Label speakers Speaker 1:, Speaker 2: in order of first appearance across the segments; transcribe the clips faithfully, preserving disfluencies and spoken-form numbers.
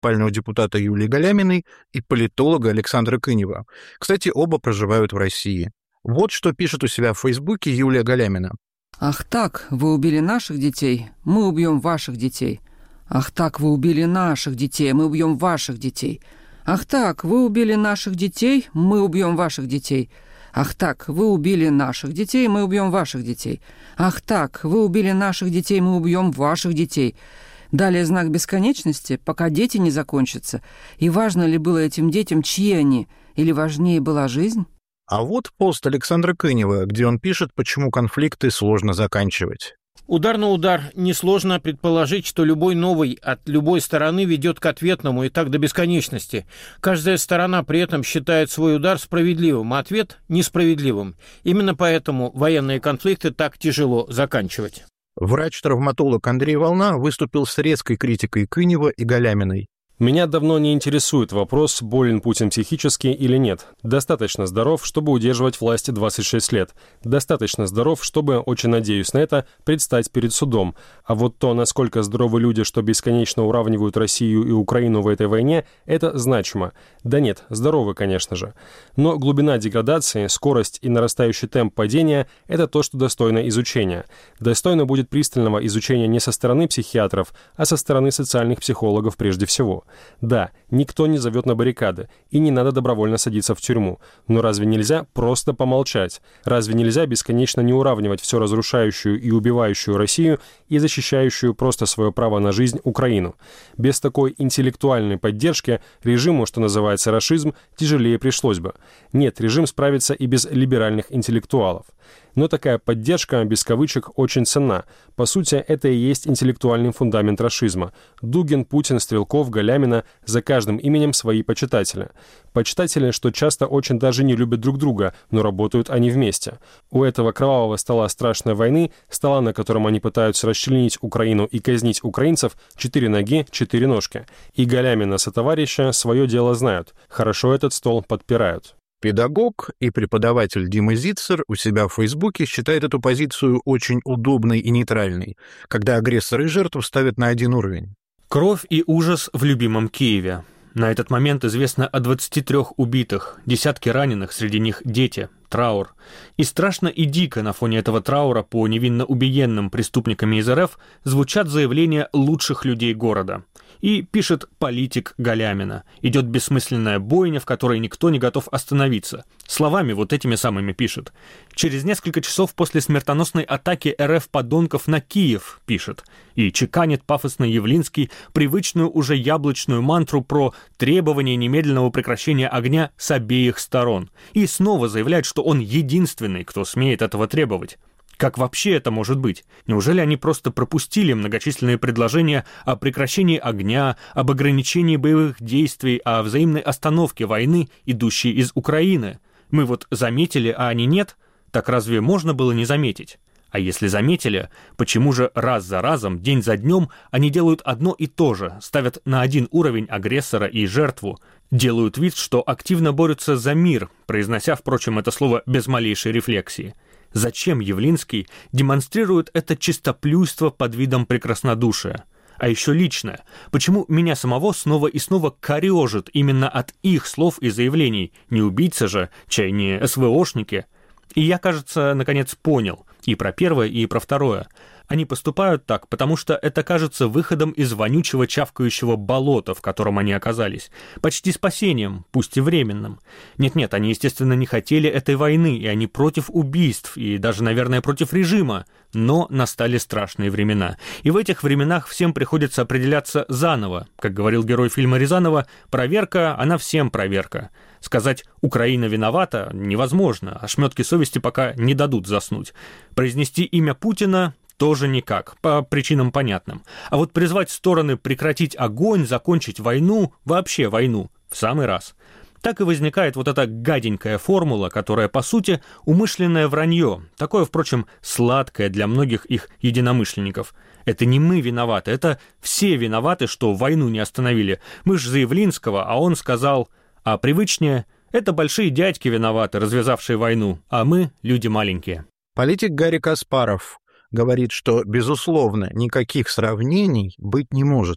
Speaker 1: муниципального депутата Юлии Галяминой и политолога Александра Кынева. Кстати, оба проживают в России. Вот что пишет у себя в Фейсбуке Юлия Галямина.
Speaker 2: «Ах так, вы убили наших детей, мы убьем ваших детей. Ах так, вы убили наших детей, мы убьем ваших детей. Ах так, вы убили наших детей, мы убьем ваших детей. Ах так, вы убили наших детей, мы убьем ваших детей. Ах так, вы убили наших детей, мы убьем ваших детей». Далее знак бесконечности, пока дети не закончатся. И важно ли было этим детям, чьи они, или важнее была жизнь?
Speaker 1: А вот пост Александра Кынева, где он пишет, почему конфликты сложно заканчивать.
Speaker 3: Удар на удар. Несложно предположить, что любой новый от любой стороны ведет к ответному, и так до бесконечности. Каждая сторона при этом считает свой удар справедливым, а ответ – несправедливым. Именно поэтому военные конфликты так тяжело заканчивать.
Speaker 1: Врач-травматолог Андрей Волна выступил с резкой критикой Кынева и Галяминой.
Speaker 4: Меня давно не интересует вопрос, болен Путин психически или нет. Достаточно здоров, чтобы удерживать власть двадцать шесть лет. Достаточно здоров, чтобы, очень надеюсь на это, предстать перед судом. А вот то, насколько здоровы люди, что бесконечно уравнивают Россию и Украину в этой войне, это значимо. Да нет, здоровы, конечно же. Но глубина деградации, скорость и нарастающий темп падения – это то, что достойно изучения. Достойно будет пристального изучения не со стороны психиатров, а со стороны социальных психологов прежде всего. Да, никто не зовет на баррикады, и не надо добровольно садиться в тюрьму. Но разве нельзя просто помолчать? Разве нельзя бесконечно не уравнивать все разрушающую и убивающую Россию и защищающую просто свое право на жизнь Украину? Без такой интеллектуальной поддержки режиму, что называется рашизм, тяжелее пришлось бы. Нет, режим справится и без либеральных интеллектуалов. Но такая поддержка, без кавычек, очень ценна. По сути, это и есть интеллектуальный фундамент рашизма. Дугин, Путин, Стрелков, Галямина – за каждым именем свои почитатели. Почитатели, что часто очень даже не любят друг друга, но работают они вместе. У этого кровавого стола страшной войны, стола, на котором они пытаются расчленить Украину и казнить украинцев, четыре ноги, четыре ножки. И Галямина сотоварища свое дело знают. Хорошо этот стол подпирают.
Speaker 1: Педагог и преподаватель Дима Зицер у себя в Фейсбуке считает эту позицию очень удобной и нейтральной, когда агрессора и жертву ставят на один уровень.
Speaker 5: Кровь и ужас в любимом Киеве. На этот момент известно о двадцати трёх убитых, десятки раненых, среди них дети, траур. И страшно и дико на фоне этого траура по невинно убиенным преступниками из РФ звучат заявления лучших людей города. И пишет политик Галямина. Идет бессмысленная бойня, в которой никто не готов остановиться. Словами вот этими самыми пишет. Через несколько часов после смертоносной атаки РФ-подонков на Киев, пишет. И чеканит пафосно Явлинский привычную уже яблочную мантру про требование немедленного прекращения огня с обеих сторон. И снова заявляет, что он единственный, кто смеет этого требовать. Как вообще это может быть? Неужели они просто пропустили многочисленные предложения о прекращении огня, об ограничении боевых действий, о взаимной остановке войны, идущей из Украины? Мы вот заметили, а они нет? Так разве можно было не заметить? А если заметили, почему же раз за разом, день за днем они делают одно и то же, ставят на один уровень агрессора и жертву, делают вид, что активно борются за мир, произнося, впрочем, это слово без малейшей рефлексии? Зачем Явлинский демонстрирует это чистоплюйство под видом прекраснодушия? А еще личное. Почему меня самого снова и снова корежит именно от их слов и заявлений? Не убийцы же, чай не СВОшники. И я, кажется, наконец понял и про первое, и про второе. Они поступают так, потому что это кажется выходом из вонючего чавкающего болота, в котором они оказались. Почти спасением, пусть и временным. Нет-нет, они, естественно, не хотели этой войны, и они против убийств, и даже, наверное, против режима. Но настали страшные времена. И в этих временах всем приходится определяться заново. Как говорил герой фильма Рязанова, проверка, она всем проверка. Сказать «Украина виновата» невозможно, ошметки совести пока не дадут заснуть. Произнести имя Путина тоже никак, по причинам понятным. А вот призвать стороны прекратить огонь, закончить войну, вообще войну, в самый раз. Так и возникает вот эта гаденькая формула, которая, по сути, умышленное вранье, такое, впрочем, сладкое для многих их единомышленников. Это не мы виноваты, это все виноваты, что войну не остановили. Мы ж за Явлинского, а он сказал, а привычнее, это большие дядьки виноваты, развязавшие войну, а мы люди маленькие.
Speaker 1: Политик Гарри Каспаров говорит, что, безусловно, никаких сравнений быть не может.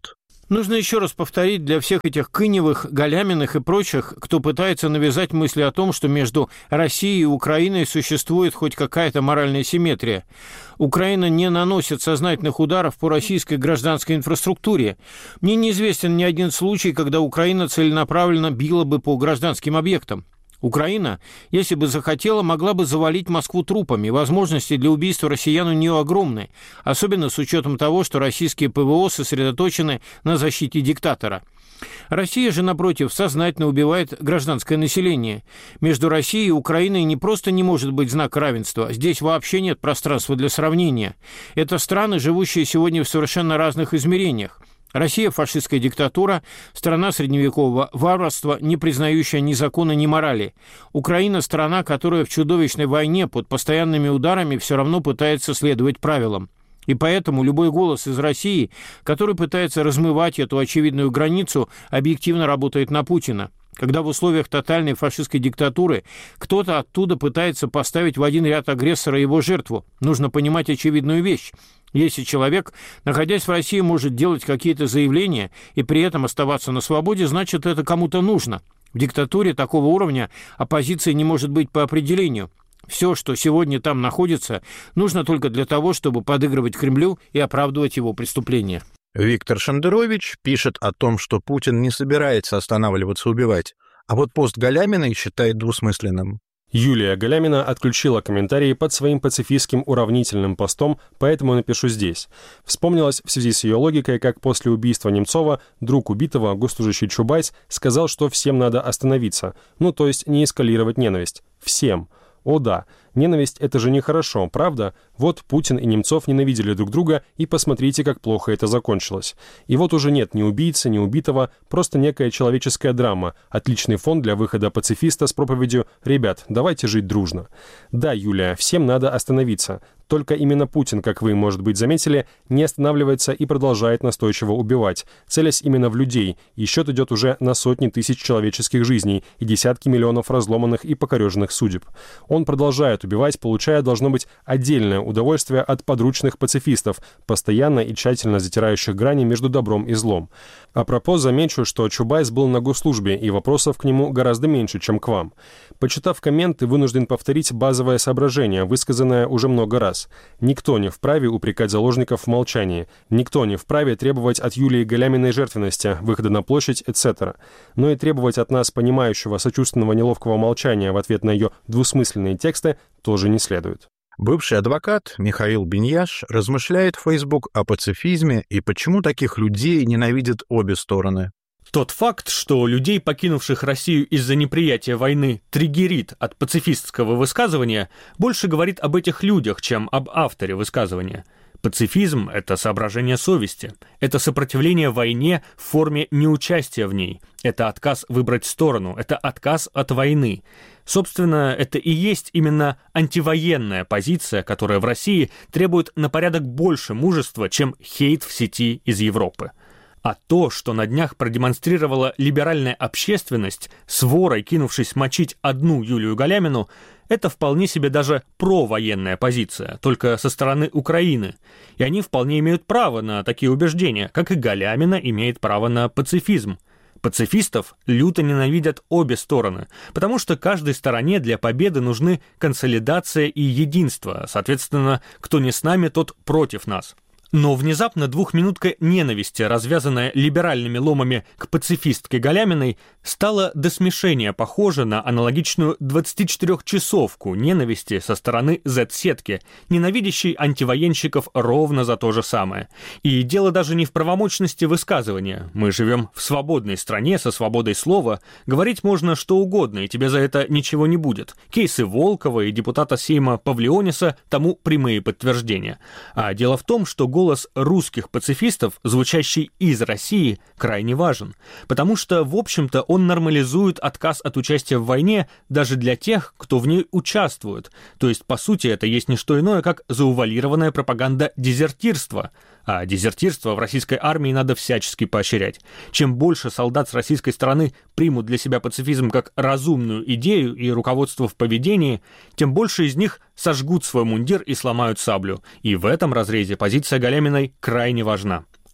Speaker 3: Нужно еще раз повторить для всех этих Кыневых, Галяминых и прочих, кто пытается навязать мысли о том, что между Россией и Украиной существует хоть какая-то моральная симметрия. Украина не наносит сознательных ударов по российской гражданской инфраструктуре. Мне неизвестен ни один случай, когда Украина целенаправленно била бы по гражданским объектам. Украина, если бы захотела, могла бы завалить Москву трупами. Возможности для убийства россиян у нее огромны, особенно с учетом того, что российские ПВО сосредоточены на защите диктатора. Россия же, напротив, сознательно убивает гражданское население. Между Россией и Украиной не просто не может быть знака равенства, здесь вообще нет пространства для сравнения. Это страны, живущие сегодня в совершенно разных измерениях. Россия – фашистская диктатура, страна средневекового варварства, не признающая ни закона, ни морали. Украина – страна, которая в чудовищной войне под постоянными ударами все равно пытается следовать правилам. И поэтому любой голос из России, который пытается размывать эту очевидную границу, объективно работает на Путина. Когда в условиях тотальной фашистской диктатуры кто-то оттуда пытается поставить в один ряд агрессора и его жертву, нужно понимать очевидную вещь. Если человек, находясь в России, может делать какие-то заявления и при этом оставаться на свободе, значит, это кому-то нужно. В диктатуре такого уровня оппозиции не может быть по определению. Все, что сегодня там находится, нужно только для того, чтобы подыгрывать Кремлю и оправдывать его преступления.
Speaker 1: Виктор Шендерович пишет о том, что Путин не собирается останавливаться убивать, а вот пост Галяминой считает двусмысленным.
Speaker 4: Юлия Галямина отключила комментарии под своим пацифистским уравнительным постом, поэтому напишу здесь. Вспомнилось в связи с ее логикой, как после убийства Немцова друг убитого, госслужащий Чубайс, сказал, что всем надо остановиться, ну то есть не эскалировать ненависть. Всем. О да, ненависть — это же нехорошо, правда? Вот Путин и Немцов ненавидели друг друга, и посмотрите, как плохо это закончилось. И вот уже нет ни убийцы, ни убитого, просто некая человеческая драма, отличный фон для выхода пацифиста с проповедью «Ребят, давайте жить дружно». Да, Юлия, всем надо остановиться. Только именно Путин, как вы, может быть, заметили, не останавливается и продолжает настойчиво убивать, целясь именно в людей, и счет идет уже на сотни тысяч человеческих жизней и десятки миллионов разломанных и покореженных судеб. Он продолжает убивать, получая, должно быть, отдельное удовольствие от подручных пацифистов, постоянно и тщательно затирающих грани между добром и злом. Апропо замечу, что Чубайс был на госслужбе, и вопросов к нему гораздо меньше, чем к вам. Почитав комменты, вынужден повторить базовое соображение, высказанное уже много раз. Никто не вправе упрекать заложников в молчании, никто не вправе требовать от Юлии Галяминой жертвенности, выхода на площадь, et cetera. Но и требовать от нас понимающего, сочувственного, неловкого молчания в ответ на ее двусмысленные тексты тоже не следует.
Speaker 1: Бывший адвокат Михаил Беньяш размышляет в Facebook о пацифизме и почему таких людей ненавидят обе стороны.
Speaker 5: Тот факт, что людей, покинувших Россию из-за неприятия войны, триггерит от пацифистского высказывания, больше говорит об этих людях, чем об авторе высказывания. Пацифизм – это соображение совести, это сопротивление войне в форме неучастия в ней, это отказ выбрать сторону, это отказ от войны. Собственно, это и есть именно антивоенная позиция, которая в России требует на порядок больше мужества, чем хейт в сети из Европы. А то, что на днях продемонстрировала либеральная общественность, сворой кинувшись мочить одну Юлию Галямину, это вполне себе даже провоенная позиция, только со стороны Украины. И они вполне имеют право на такие убеждения, как и Галямина имеет право на пацифизм. Пацифистов люто ненавидят обе стороны, потому что каждой стороне для победы нужны консолидация и единство, соответственно, кто не с нами, тот против нас. Но внезапно двухминутка ненависти, развязанная либеральными ломами к пацифистке Галяминой, стала до смешения похожа на аналогичную двадцатичетырёхчасовку ненависти со стороны зет-сетки, ненавидящей антивоенщиков ровно за то же самое. И дело даже не в правомочности высказывания. Мы живем в свободной стране со свободой слова, говорить можно что угодно, и тебе за это ничего не будет. Кейсы Волкова и депутата Сейма Павлиониса тому прямые подтверждения. А дело в том, что голос Голос русских пацифистов, звучащий из России, крайне важен, потому что, в общем-то, он нормализует отказ от участия в войне даже для тех, кто в ней участвует. То есть, по сути, это есть не что иное, как заувалированная пропаганда дезертирства. А дезертирство в российской армии надо всячески поощрять. Чем больше солдат с российской стороны примут для себя пацифизм как разумную идею и руководство в поведении, тем больше из них сожгут свой мундир и сломают саблю. И в этом разрезе позиция Галяминой крайне важна.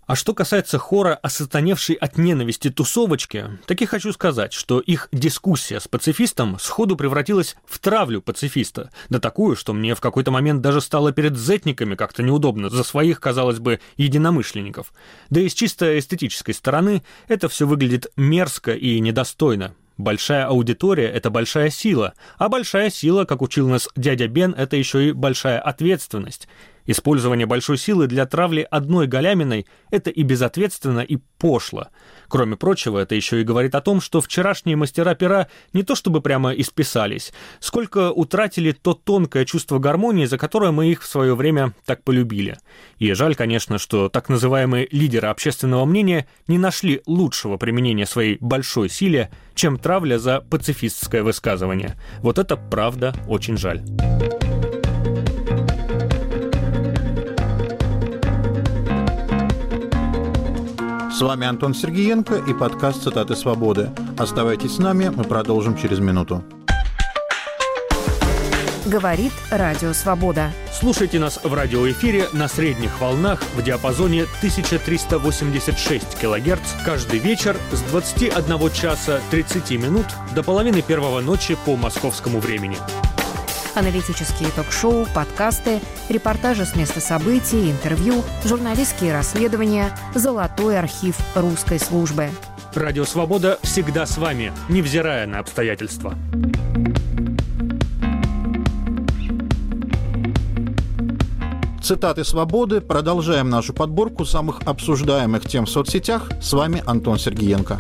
Speaker 5: А что касается хора осатаневшей от ненависти тусовочки, так и хочу сказать, что их дискуссия с пацифистом сходу превратилась в травлю пацифиста. Да такую, что мне в какой-то момент даже стало перед зетниками как-то неудобно за своих, казалось бы, единомышленников. Да и с чисто эстетической стороны это все выглядит мерзко и недостойно. Большая аудитория – это большая сила, а большая сила, как учил нас дядя Бен, это еще и большая ответственность. Использование большой силы для травли одной галяминой – это и безответственно, и пошло. Кроме прочего, это еще и говорит о том, что вчерашние мастера пера не то чтобы прямо исписались, сколько утратили то тонкое чувство гармонии, за которое мы их в свое время так полюбили. И жаль, конечно, что так называемые лидеры общественного мнения не нашли лучшего применения своей большой силе, чем травля за пацифистское высказывание. Вот это правда очень жаль.
Speaker 1: С вами Антон Сергеенко и подкаст «Цитаты свободы». Оставайтесь с нами, мы продолжим через минуту.
Speaker 6: Говорит Радио Свобода.
Speaker 5: Слушайте нас в радиоэфире на средних волнах в диапазоне тысяча триста восемьдесят шесть килогерц каждый вечер с двадцати одного часа тридцати минут до половины первого ночи по московскому времени.
Speaker 6: Аналитические ток-шоу, подкасты, репортажи с места событий, интервью, журналистские расследования, золотой архив русской службы.
Speaker 5: Радио «Свобода» всегда с вами, невзирая на обстоятельства.
Speaker 1: Цитаты свободы. Продолжаем нашу подборку самых обсуждаемых тем в соцсетях. С вами Антон Сергеенко.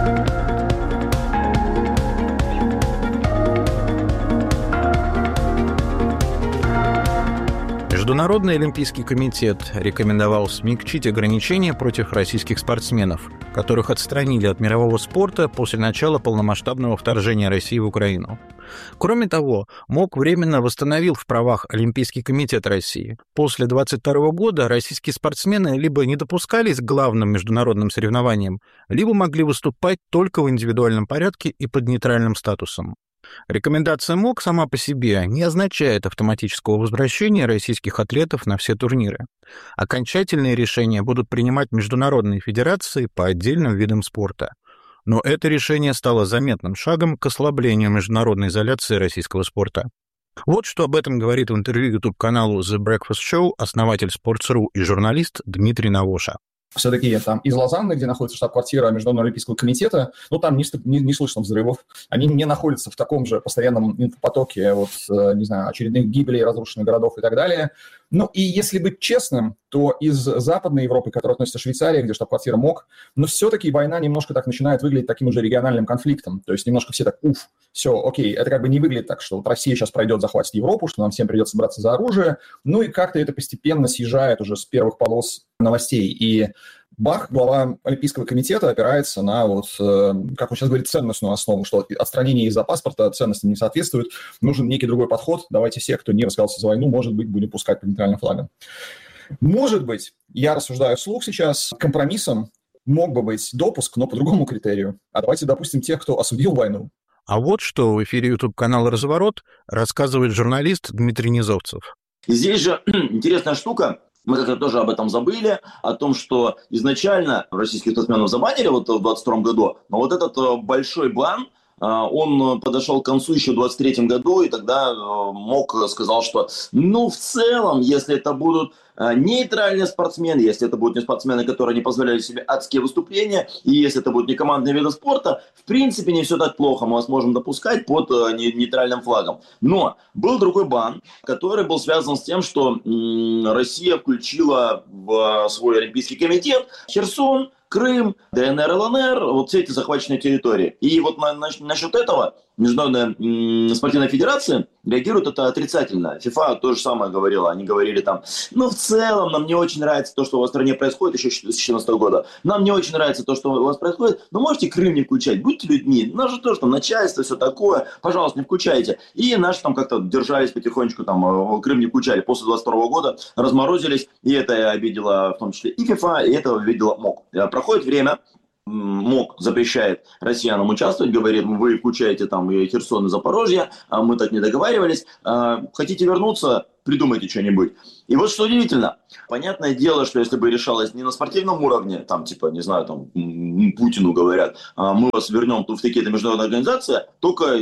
Speaker 1: Международный олимпийский комитет рекомендовал смягчить ограничения против российских спортсменов, которых отстранили от мирового спорта после начала полномасштабного вторжения России в Украину. Кроме того, МОК временно восстановил в правах Олимпийский комитет России. После двадцать второго года российские спортсмены либо не допускались к главным международным соревнованиям, либо могли выступать только в индивидуальном порядке и под нейтральным статусом. Рекомендация МОК сама по себе не означает автоматического возвращения российских атлетов на все турниры. Окончательные решения будут принимать международные федерации по отдельным видам спорта. Но это решение стало заметным шагом к ослаблению международной изоляции российского спорта. Вот что об этом говорит в интервью YouTube-каналу The Breakfast Show основатель Sports точка ру и журналист Дмитрий Навоша.
Speaker 7: Все-таки там из Лозанны, где находится штаб-квартира Международного олимпийского комитета, ну, там не, не, не слышно взрывов. Они не находятся в таком же постоянном инфопотоке, вот, не знаю, очередных гибелей, разрушенных городов и так далее. Ну, и если быть честным, то из Западной Европы, которая относится к Швейцарии, где штаб-квартира МОК, но все-таки война немножко так начинает выглядеть таким уже региональным конфликтом. То есть немножко все так, уф, все, окей, это как бы не выглядит так, что вот Россия сейчас пройдет, захватит Европу, что нам всем придется браться за оружие. Ну, и как-то это постепенно съезжает уже с первых полос новостей. И Бах, глава Олимпийского комитета, опирается на, вот, э, как он сейчас говорит, ценностную основу, что отстранение из-за паспорта ценностям не соответствует, нужен некий другой подход, давайте все, кто не высказался за войну, может быть, будем пускать по нейтральным флагам. Может быть, я рассуждаю вслух сейчас, компромиссом мог бы быть допуск, но по другому критерию. А давайте допустим тех, кто осудил войну.
Speaker 1: А вот что в эфире YouTube-канала «Разворот» рассказывает журналист Дмитрий Низовцев.
Speaker 8: Здесь же интересная штука. Мы как-то тоже об этом забыли, о том, что изначально российских спортсменов забанили вот в двадцать втором году, но вот этот большой бан, он подошел к концу еще в двадцать третьем году, и тогда МОК сказал, что ну в целом, если это будут нейтральные спортсмены, если это будут не спортсмены, которые не позволяют себе адские выступления, и если это будут не командные виды спорта, в принципе не все так плохо, мы вас можем допускать под нейтральным флагом. Но был другой бан, который был связан с тем, что Россия включила в свой Олимпийский комитет Херсон, Крым, ДНР, ЛНР, вот все эти захваченные территории. И вот на, на, насчет этого Международная м, спортивная федерация реагирует это отрицательно. ФИФА то же самое говорила. Они говорили там, ну в целом нам не очень нравится то, что у вас в стране происходит еще с две тысячи четырнадцатого года. Нам не очень нравится то, что у вас происходит. Но можете Крым не включать, будьте людьми. У нас же тоже там начальство, все такое. Пожалуйста, не включайте. И наши там как-то держались потихонечку, там Крым не включали. После двадцать второго года разморозились. И это обидело в том числе и ФИФА, и это обидело МОК. Проходит время. МОК запрещает россиянам участвовать, говорит, вы включаете там и Херсон, и Запорожье, а мы так не договаривались, хотите вернуться, придумайте что-нибудь. И вот что удивительно, понятное дело, что если бы решалось не на спортивном уровне, там типа, не знаю, там Путину говорят, мы вас вернем в такие-то международные организации, только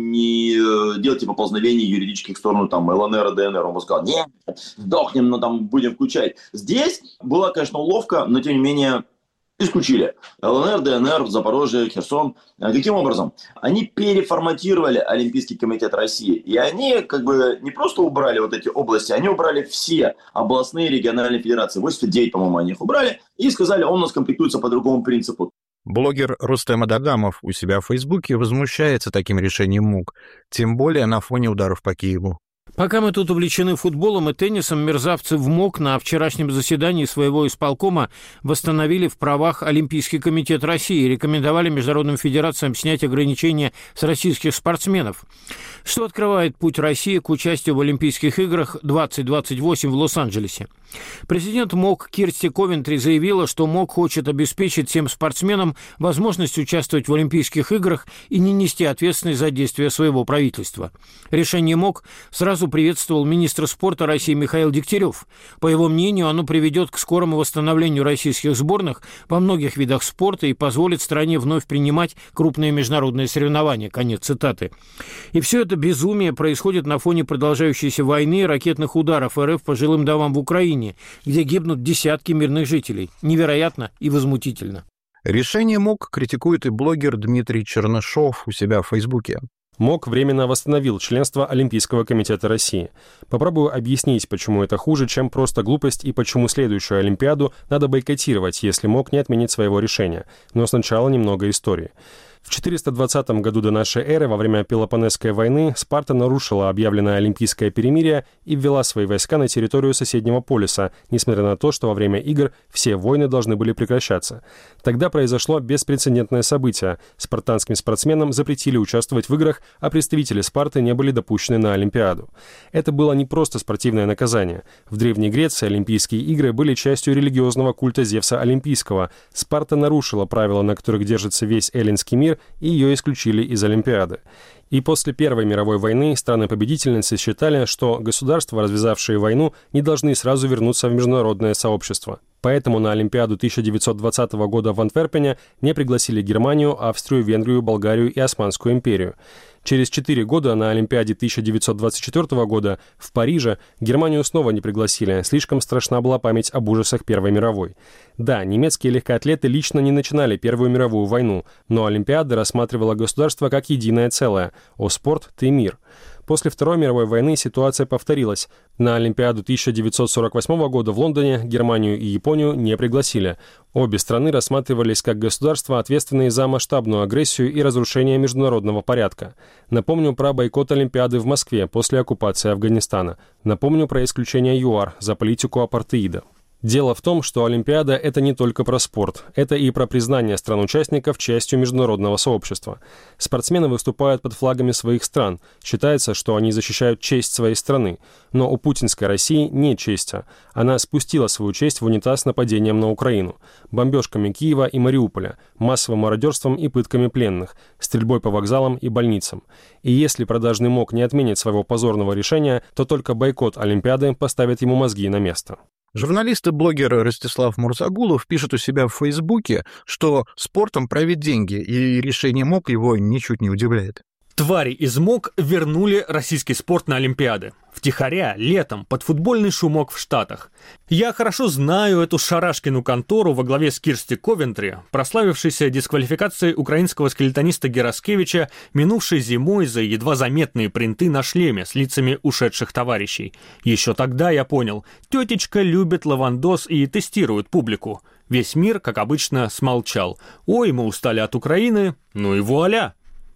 Speaker 8: не делайте поползновений юридических в сторону там ЛНР, ДНР. Он бы сказал, нет, сдохнем, но там будем включать. Здесь была, конечно, уловка, но тем не менее исключили. ЛНР, ДНР, Запорожье, Херсон. Каким образом? Они переформатировали Олимпийский комитет России. И они как бы не просто убрали вот эти области, они убрали все областные региональные федерации. восемьдесят девять, по-моему, они их убрали. И сказали, он у нас комплектуется по другому принципу.
Speaker 1: Блогер Рустем Адагамов у себя в Фейсбуке возмущается таким решением МУК, тем более на фоне ударов по Киеву.
Speaker 3: Пока мы тут увлечены футболом и теннисом, мерзавцы в МОК на вчерашнем заседании своего исполкома восстановили в правах Олимпийский комитет России и рекомендовали международным федерациям снять ограничения с российских спортсменов, что открывает путь России к участию в Олимпийских играх двадцать двадцать восемь в Лос-Анджелесе. Президент МОК Кирсти Ковентри заявила, что МОК хочет обеспечить всем спортсменам возможность участвовать в Олимпийских играх и не нести ответственность за действия своего правительства. Решение МОК сразу приветствовал министр спорта России Михаил Дегтярев. По его мнению, оно приведет к скорому восстановлению российских сборных во многих видах спорта и позволит стране вновь принимать крупные международные соревнования. Конец цитаты. И все это безумие происходит на фоне продолжающейся войны и ракетных ударов РФ по жилым домам в Украине, где гибнут десятки мирных жителей. Невероятно и возмутительно.
Speaker 1: Решение МОК критикует и блогер Дмитрий Чернышов у себя в Фейсбуке.
Speaker 4: МОК временно восстановил членство Олимпийского комитета России. Попробую объяснить, почему это хуже, чем просто глупость, и почему следующую Олимпиаду надо бойкотировать, если МОК не отменит своего решения. Но сначала немного истории. В четыреста двадцатом году до нашей эры, во время Пелопоннесской войны, Спарта нарушила объявленное Олимпийское перемирие и ввела свои войска на территорию соседнего полюса, несмотря на то, что во время игр все войны должны были прекращаться. Тогда произошло беспрецедентное событие. Спартанским спортсменам запретили участвовать в играх, а представители Спарты не были допущены на Олимпиаду. Это было не просто спортивное наказание. В Древней Греции Олимпийские игры были частью религиозного культа Зевса Олимпийского. Спарта нарушила правила, на которых держится весь эллинский мир, и ее исключили из Олимпиады. И после Первой мировой войны страны-победительницы считали, что государства, развязавшие войну, не должны сразу вернуться в международное сообщество. Поэтому на Олимпиаду тысяча девятьсот двадцатого года в Антверпене не пригласили Германию, Австрию, Венгрию, Болгарию и Османскую империю. Через четыре года на Олимпиаде тысяча девятьсот двадцать четвёртого года в Париже Германию снова не пригласили, слишком страшна была память об ужасах Первой мировой. Да, немецкие легкоатлеты лично не начинали Первую мировую войну, но Олимпиада рассматривала государство как единое целое. «О спорт, ты мир». После Второй мировой войны ситуация повторилась. На Олимпиаду тысяча девятьсот сорок восьмого года в Лондоне Германию и Японию не пригласили. Обе страны рассматривались как государства, ответственные за масштабную агрессию и разрушение международного порядка. Напомню про бойкот Олимпиады в Москве после оккупации Афганистана. Напомню про исключение ЮАР за политику апартеида. Дело в том, что Олимпиада – это не только про спорт, это и про признание стран-участников частью международного сообщества. Спортсмены выступают под флагами своих стран, считается, что они защищают честь своей страны. Но у путинской России не честь. Она спустила свою честь в унитаз нападением на Украину, бомбежками Киева и Мариуполя, массовым мародерством и пытками пленных, стрельбой по вокзалам и больницам. И если продажный МОК не отменит своего позорного решения, то только бойкот Олимпиады поставит ему мозги на место.
Speaker 1: Журналист и блогер Ростислав Мурзагулов пишет у себя в Фейсбуке, что спортом правит деньги, и решение МОК его ничуть не удивляет.
Speaker 5: Твари из МОК вернули российский спорт на Олимпиады. Втихаря, летом, под футбольный шумок в Штатах. Я хорошо знаю эту шарашкину контору во главе с Кирсти Ковентри, прославившейся дисквалификацией украинского скелетониста Гераскевича, минувшей зимой за едва заметные принты на шлеме с лицами ушедших товарищей. Еще тогда я понял, тетечка любит лавандос и тестирует публику. Весь мир, как обычно, смолчал. Ой, мы устали от Украины, ну и вуаля!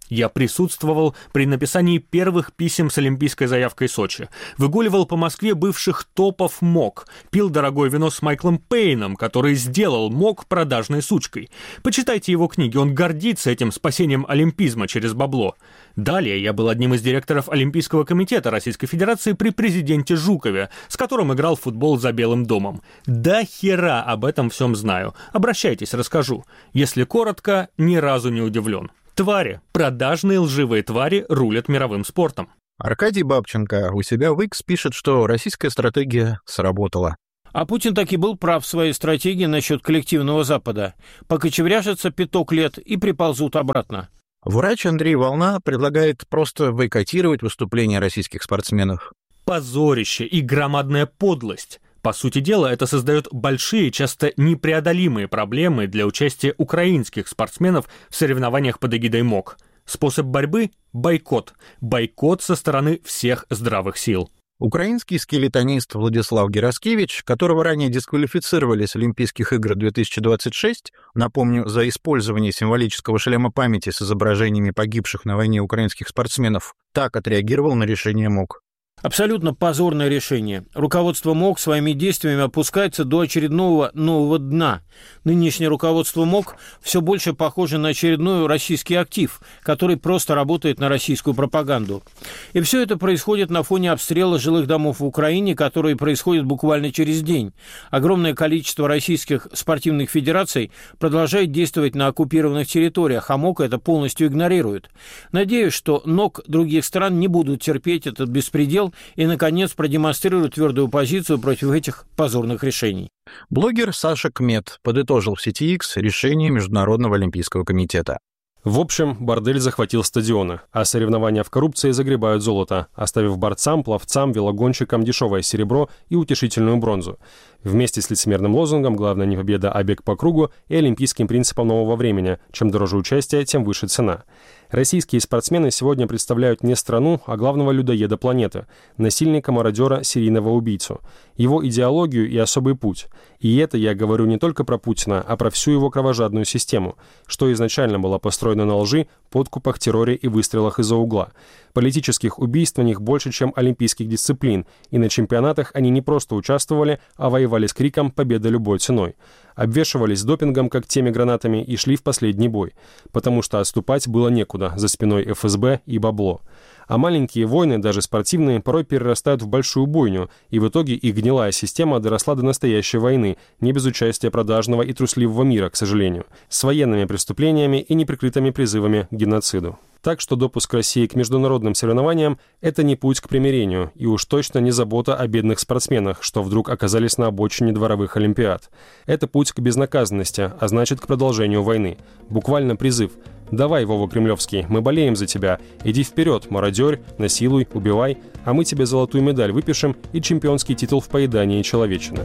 Speaker 5: Я присутствовал при написании первых писем с олимпийской заявкой Сочи, выгуливал по Москве бывших топов МОК, пил дорогое вино с Майклом Пейном, который сделал МОК продажной сучкой. Почитайте его книги, он гордится этим спасением олимпизма через бабло. Далее я был одним из директоров Олимпийского комитета Российской Федерации при президенте Жукове, с которым играл в футбол за Белым домом. Да хера об этом всем знаю. Обращайтесь, расскажу. Если коротко, ни разу не удивлен. Твари, продажные лживые твари рулят мировым спортом.
Speaker 1: Аркадий Бабченко у себя в X пишет, что российская стратегия сработала.
Speaker 3: А Путин таки был прав в своей стратегии насчет коллективного Запада. Покочевряжется пяток лет и приползут обратно.
Speaker 1: Врач Андрей Волна предлагает просто бойкотировать выступления российских спортсменов.
Speaker 5: Позорище и громадная подлость. По сути дела, это создает большие, часто непреодолимые проблемы для участия украинских спортсменов в соревнованиях под эгидой МОК. Способ борьбы – бойкот. Бойкот со стороны всех здравых сил.
Speaker 1: Украинский скелетонист Владислав Гераскевич, которого ранее дисквалифицировали с Олимпийских игр две тысячи двадцать шесть, напомню, за использование символического шлема памяти с изображениями погибших на войне украинских спортсменов, так отреагировал на решение МОК.
Speaker 3: Абсолютно позорное решение. Руководство МОК своими действиями опускается до очередного нового дна. Нынешнее руководство МОК все больше похоже на очередной российский актив, который просто работает на российскую пропаганду. И все это происходит на фоне обстрела жилых домов в Украине, которые происходят буквально через день. Огромное количество российских спортивных федераций продолжает действовать на оккупированных территориях, а МОК это полностью игнорирует. Надеюсь, что НОК других стран не будут терпеть этот беспредел и, наконец, продемонстрируют твердую позицию против этих позорных решений.
Speaker 1: Блогер Саша Кмет подытожил в сети X решение Международного олимпийского комитета.
Speaker 4: В общем, бордель захватил стадионы, а соревнования в коррупции загребают золото, оставив борцам, пловцам, велогонщикам дешевое серебро и утешительную бронзу. Вместе с лицемерным лозунгом «Главное не победа, а бег по кругу» и олимпийским принципом нового времени «Чем дороже участие, тем выше цена». Российские спортсмены сегодня представляют не страну, а главного людоеда планеты, насильника-мародера, серийного убийцу, его идеологию и особый путь. И это я говорю не только про Путина, а про всю его кровожадную систему, что изначально была построена на лжи, подкупах, терроре и выстрелах из-за угла. Политических убийств на них больше, чем олимпийских дисциплин, и на чемпионатах они не просто участвовали, а воевали с криком «Победа любой ценой». Обвешивались допингом, как теми гранатами, и шли в последний бой, потому что отступать было некуда, за спиной эф эс бэ и бабло. А маленькие войны, даже спортивные, порой перерастают в большую бойню, и в итоге их гнилая система доросла до настоящей войны, не без участия продажного и трусливого мира, к сожалению, с военными преступлениями и неприкрытыми призывами к геноциду. Так что допуск России к международным соревнованиям – это не путь к примирению, и уж точно не забота о бедных спортсменах, что вдруг оказались на обочине дворовых олимпиад. Это путь к безнаказанности, а значит к продолжению войны. Буквально призыв: «Давай, Вова Кремлевский, мы болеем за тебя. Иди вперед, мародерь, насилуй, убивай, а мы тебе золотую медаль выпишем и чемпионский титул в поедании человечины».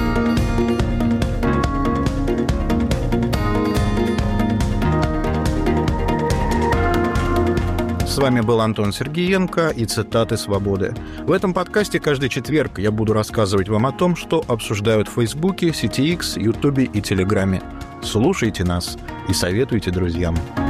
Speaker 1: С вами был Антон Сергеенко и «Цитаты свободы». В этом подкасте каждый четверг я буду рассказывать вам о том, что обсуждают в Фейсбуке, сети X, Ютубе и Телеграме. Слушайте нас и советуйте друзьям.